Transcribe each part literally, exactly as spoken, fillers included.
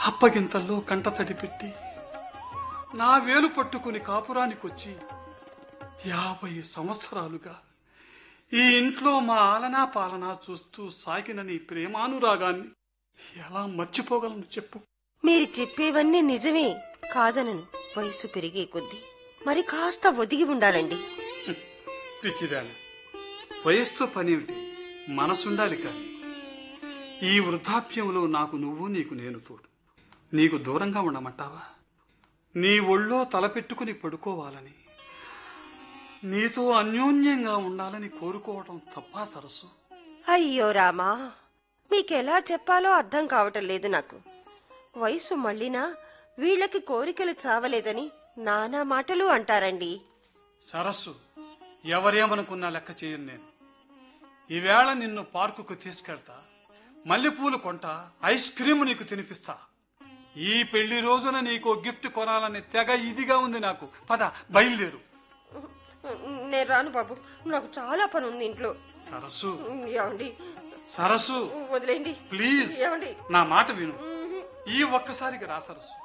అప్పగింతల్లో కంటతడి పెట్టి నా వేలు పట్టుకుని కాపురానికొచ్చి యాభై సంవత్సరాలుగా ఈ ఇంట్లో మా ఆలనా పాలనా చూస్తూ సాగిన నీ ప్రేమానురాగాన్ని ఎలా మర్చిపోగలను చెప్పు. మీరు చెప్పేవన్నీ నిజమే కాదనను. వయసు పెరిగే కొద్దీ మరి కాస్త ఒదిగి ఉండాలండి. పిచ్చిదాని, వయస్సుతో పనేమిటి, మనసుండాలి. కాని ఈ వృద్ధాప్యంలో నాకు నువ్వు, నీకు నేను తోడు. నీకు దూరంగా ఉండమంటావా? నీ ఒళ్ళో తలపెట్టుకుని పడుకోవాలని, నీతో అన్యోన్యంగా ఉండాలని కోరుకోవటం తప్పా సరస్సు? అయ్యో రామా, మీకెలా చెప్పాలో అర్థం కావటం లేదు నాకు. వయసు మళ్ళినా వీళ్ళకి కోరికలు చావలేదని నానా మాటలు అంటారండి. సరస్సు, ఎవరేమనుకున్నా లెక్క చేయను నేను. ఈవేళ నిన్ను పార్కుకు తీసుకెళ్తా, మల్లెపూలు కొంటా, ఐస్ క్రీమ్ నీకు తినిపిస్తా. ఈ పెళ్లి రోజున నీకు గిఫ్ట్ కొనాలని తెగ ఇదిగా ఉంది నాకు. పద, బయలుదేరు. నేను రాను బాబు, నాకు చాలా పని ఉంది ఇంట్లో. సరస్సు, ఏమండి, సరస్సు వదిలేండి ప్లీజ్. ఏమండి, నా మాట విను, ఈ ఒక్కసారికి రా సరస్సు.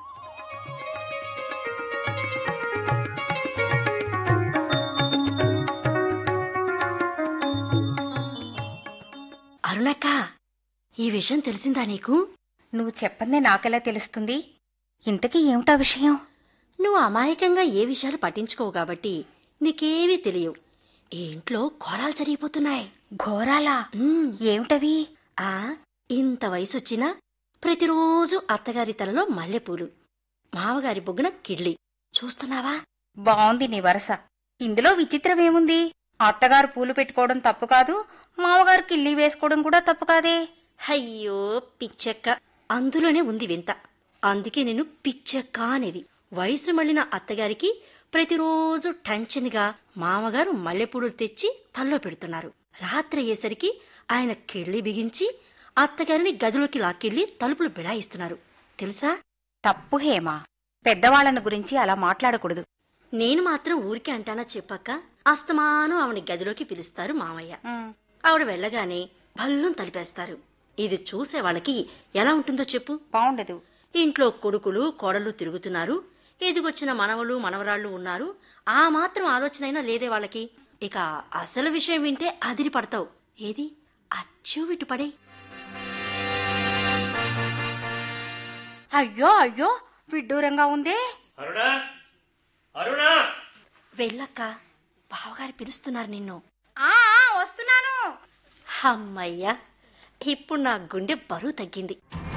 అరుణక్క, ఈ విషయం తెలిసిందా నీకు? నువ్వు చెప్పందే నాకెలా తెలుస్తుంది? ఇంతకీ ఏమిటా విషయం? నువ్వు అమాయకంగా ఏ విషయాలు పట్టించుకోవు కాబట్టి నీకేవీ తెలియవు. ఈ ఇంట్లో ఘోరాలు జరిగిపోతున్నాయి. ఘోరాలా? ఏమిటవి? ఆ ఇంత వయసొచ్చినా ప్రతిరోజు అత్తగారి తలలో మల్లెపూలు, మామగారి బొగ్గున కిడ్లీ. చూస్తున్నావా? బావుంది నీ వరస. ఇందులో విచిత్రమేముంది? అత్తగారు పూలు పెట్టుకోవడం తప్పు కాదు, మామగారు కిళ్ళీ వేసుకోవడం కూడా తప్పు కాదే. అయ్యో పిచ్చెక్క, అందులోనే ఉంది వింత. అందుకే నేను పిచ్చెక్క అనేది. వయసు మళ్ళిన అత్తగారికి ప్రతిరోజు టెన్షన్గా మామగారు మల్లెపూలు తెచ్చి తల్లో పెడుతున్నారు. రాత్రి అయ్యేసరికి ఆయన కిళ్ళి బిగించి అత్తగారిని గదిలోకి లాక్కెళ్లి తలుపులు బిడాయిస్తున్నారు. తెలుసా? తప్పు హేమా, పెద్దవాళ్లను గురించి అలా మాట్లాడకూడదు. నేను మాత్రం ఊరికే అంటానా చెప్పక్క? అస్తమానం ఆవిడ గదిలోకి పిలుస్తారు మామయ్య. ఆవిడ వెళ్లగానే భల్లం తలిపేస్తారు. ఇది చూసే వాళ్ళకి ఎలా ఉంటుందో చెప్పు? బావుండదు. ఇంట్లో కొడుకులు కోడలు తిరుగుతున్నారు, ఎదిగొచ్చిన మనవలు మనవరాళ్లు ఉన్నారు. ఆ మాత్రం ఆలోచనైనా లేదే వాళ్ళకి. ఇక అసలు విషయం వింటే అదిరి పడతావు. ఏది అచ్చు విటుపడే. అయ్యో అయ్యో, విడ్డూరంగా ఉందే. అరుణా, అరుణా, వెళ్ళక్క, బావగారు పిలుస్తున్నారు నిన్ను. ఆ వస్తున్నాను. అమ్మయ్యా, ఇప్పుడు నా గుండె బరువు తగ్గింది.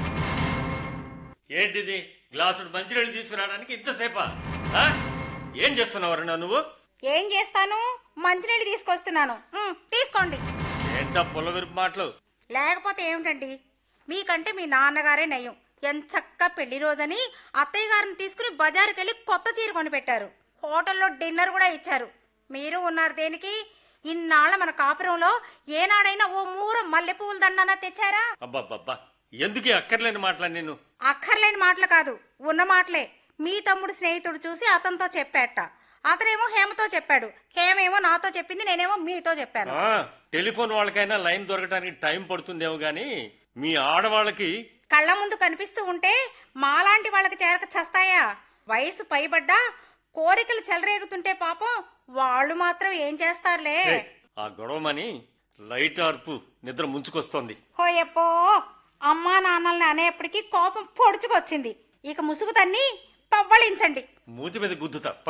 ఏంటిది? గ్లాసుడు మంచినీళ్ళు తీసుకురావడానికి ఇంతసేపా? ఏం చేస్తున్నావు అరుణా నువ్వు? ఏం చేస్తాను? మంచినీళ్ళు తీసుకొస్తున్నాను. తీసుకోండి. ఏంటా పుల్లవిరుపు మాటలు? లేకపోతే ఏమిటండి, మీకంటే మీ నాన్నగారే నయం. ఎంచక్క పెళ్లి రోజని అత్తయ్య గారిని తీసుకుని బజారుకెళ్లి కొత్త చీర కొనిపెట్టారు. హోటల్లో డిన్నర్ కూడా ఇచ్చారు. మీరు ఉన్నారు దేనికి? ఇన్నాళ్ళ మన కాపురంలో ఏనాడైనా ఓ మూర మల్లె పువ్వుల దండన తెచ్చారా? అబ్బాబ్బా, ఎందుకు అక్కర్లేని మాటలా? నేను అక్కర్లేని మాటలు కాదు, ఉన్న మాటలే. మీ తమ్ముడు స్నేహితుడు చూసి అతనితో చెప్పాట. అతనేమో హేమతో చెప్పాడు, హేమేమో నాతో చెప్పింది, నేనేమో మీతో చెప్పాను. టెలిఫోన్ వాళ్ళకైనా లైన్ దొరకడానికి టైం పడుతుందేమో గాని మీ ఆడవాళ్ళకి కళ్ళ ముందు కనిపిస్తూ ఉంటే మాలాంటి వాళ్ళకి చేరక చస్తాయా? వయసు పైబడ్డా కోరికలు చెలరేగుతుంటే పాపం వాళ్ళు మాత్రం ఏం చేస్తారులే. ఆ గొడవమని లైట్ ఆర్పు నిద్ర ముంచుకొస్తోంది. హోయప్పో, అమ్మా నాన్నల్ని అనేప్పటికీ కోపం పొడుచుకొచ్చింది. ఇక ముసుగు తన్ని పవ్వళించండి. మూతి మీద గుద్దుతా.